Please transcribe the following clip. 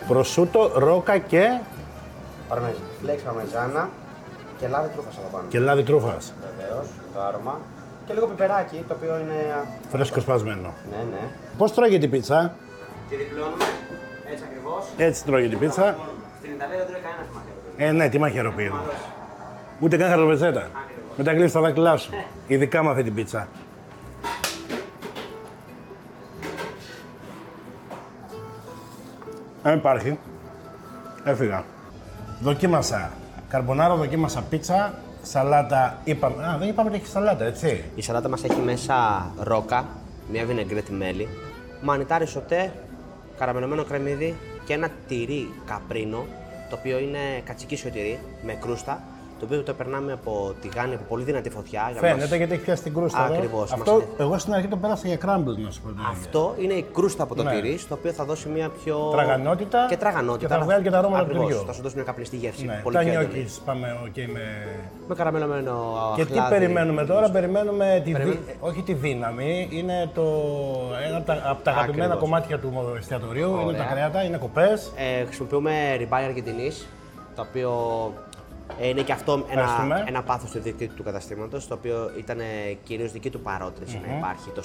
Προσούτο, ρόκα και. Φλέξ παρμεζάνα και λάδι τρούφας από πάνω. Και λάδι τρούφας. Βεβαίως, το άρωμα. Και λίγο πιπεράκι, το οποίο είναι. Φρέσκο σπασμένο. Ναι, ναι. Πώς τρώγεται η πίτσα? Τη διπλώνουμε έτσι ακριβώς. Έτσι τρώγεται η πίτσα. Στην Ιταλία δεν τρώει κανένα μαχαιροπύρι. Ναι, τι μαχαιροπύρι. Ούτε καν χαροπετσέτα. Με τα γλύφει στα δάχτυλά σου. Ειδικά με αυτή την πίτσα. Δεν υπάρχει. Έφυγα. Δοκίμασα καρμπονάρα, δοκίμασα πίτσα, σαλάτα. Είπαμε. Α, δεν είπαμε ότι έχει σαλάτα, έτσι. Η σαλάτα μας έχει μέσα ρόκα, μια βινεγκρέτη μέλι, μανιτάρι σοτέ, καραμελωμένο κρεμμύδι και ένα τυρί καπρίνο, το οποίο είναι κατσικίσιο τυρί με κρούστα, το οποίο το περνάμε από τηγάνι, από πολύ δυνατή φωτιά. Φαίνεται γιατί έχει πιάσει την κρούστα. Ακριβώς. Αυτό εγώ στην αρχή το πέρασα για crumble, να σου πω. Αυτό είναι η κρούστα από το Ναι. τυρί, στο οποίο θα δώσει μια πιο. Τραγανότητα. Και τραγανότητα. Και θα βγάλει και τα αρώματα του Ακριβώς, τυριού. θα σου δώσει μια καπνιστή γεύση. Ναι, Πολύ τα πιο έντονη. νιόκις πάμε με. Με καραμελωμένο Και τι χλάδι. περιμένουμε τώρα, περιμένουμε όχι τη δύναμη, είναι ένα από τα αγαπημένα Ακριβώς. κομμάτια του εστιατορίου, είναι Ωραία. τα κρέατα, είναι κοπές. Χρησιμοποιούμε ριμπάι Αργεντινής, το οποίο είναι και αυτό Ευχαριστούμε. ένα πάθος του ιδιοκτήτη του καταστήματος, το οποίο ήταν κυρίως δική του παρότριση να υπάρχει το